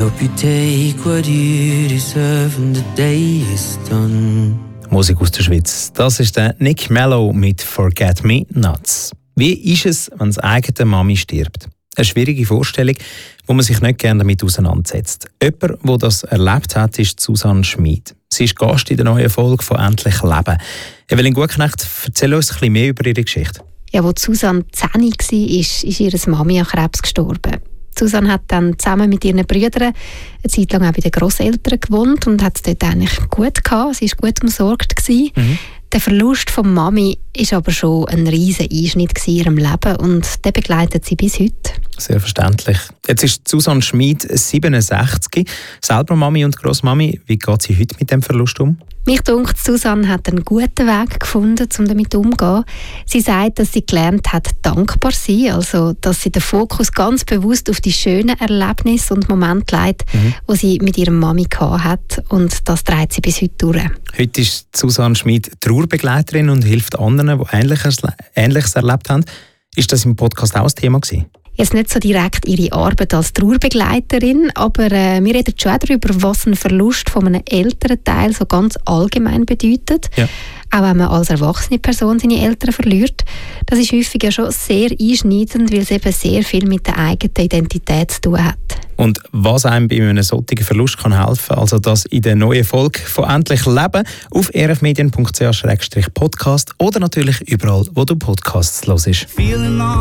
Hope you take what you deserve and the day is done. Musik aus der Schweiz. Das ist der Nick Mello mit Forget Me Nots. Wie ist es, wenn das eigene Mami stirbt? Eine schwierige Vorstellung, wo man sich nicht gerne damit auseinandersetzt. Jemand, der das erlebt hat, ist Susanne Schmid. Sie ist Gast in der neuen Folge von «Endlich Leben». Evelyn Gutknecht, erzähl uns ein bisschen mehr über ihre Geschichte. Ja, als Susanne 10 war, ist ihre Mami an Krebs gestorben. Susanne hat dann zusammen mit ihren Brüdern eine Zeit lang auch bei den Grosseltern gewohnt und hat es dort eigentlich gut gehabt. Sie war gut umsorgt. Der Verlust von Mami war aber schon ein riesiger Einschnitt in ihrem Leben und der begleitet sie bis heute. Sehr verständlich. Jetzt ist Susanne Schmid 67, selber Mami und Grossmami. Wie geht sie heute mit dem Verlust um? Mich denkt, Susanne hat einen guten Weg gefunden, um damit umzugehen. Sie sagt, dass sie gelernt hat, dankbar zu sein, also dass sie den Fokus ganz bewusst auf die schönen Erlebnisse und Momente legt, die sie mit ihrer Mami hatte. Und das trägt sie bis heute durch. Heute ist Susanne Schmid Trauerbegleiterin und hilft anderen, die Ähnliches erlebt haben. Ist das im Podcast auch ein Thema gewesen? Jetzt nicht so direkt ihre Arbeit als Trauerbegleiterin, aber wir reden schon darüber, was ein Verlust von einem älteren Teil so ganz allgemein bedeutet. Ja. Auch wenn man als erwachsene Person seine Eltern verliert. Das ist häufig ja schon sehr einschneidend, weil es eben sehr viel mit der eigenen Identität zu tun hat. Und was einem bei einem solchen Verlust kann helfen, also das in der neuen Folge von «Endlich Leben» auf erfmedien.ch/podcast oder natürlich überall, wo du Podcasts hörst.